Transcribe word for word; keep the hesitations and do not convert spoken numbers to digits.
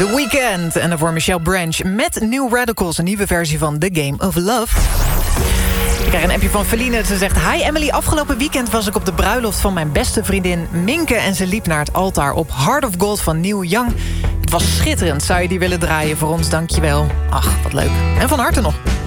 The Weeknd en daarvoor Michelle Branch met New Radicals, een nieuwe versie van The Game of Love. Ik krijg een appje van Feline. Ze zegt: Hi Emily, afgelopen weekend was ik op de bruiloft van mijn beste vriendin Minke en ze liep naar het altaar op Heart of Gold van Neil Young. Het was schitterend. Zou je die willen draaien voor ons? Dankjewel. Ach, wat leuk. En van harte nog.